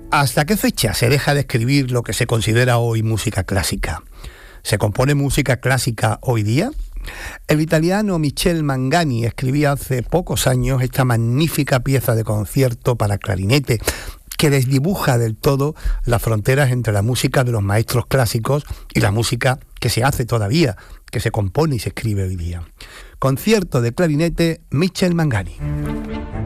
¿Hasta qué fecha se deja de escribir lo que se considera hoy música clásica? ¿Se compone música clásica hoy día? El italiano Michel Mangani escribía hace pocos años esta magnífica pieza de concierto para clarinete que desdibuja del todo las fronteras entre la música de los maestros clásicos y la música que se hace todavía, que se compone y se escribe hoy día. Concierto de clarinete, Michel Mangani.